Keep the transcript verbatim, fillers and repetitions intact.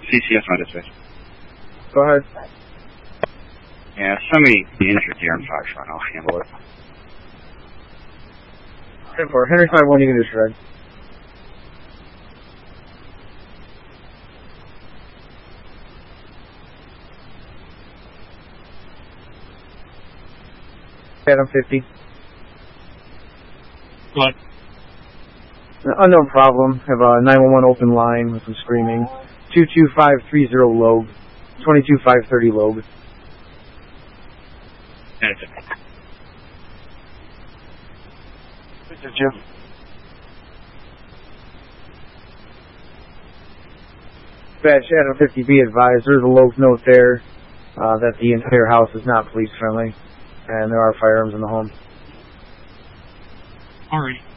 C C S on dispatch. Go ahead. Yeah, somebody injured here in Foxtrot. I'll handle it. ten four. Henry five one, you can do shred. Adam fifty. What? Unknown problem. Have a nine one one open line with some screaming. two two five three zero Loeb. twenty-two five thirty Loeb. That's it. This is Jim. Badge Adam fifty, be advised, there's a Loeb note there uh, that the entire house is not police friendly, and there are firearms in the home. Alright.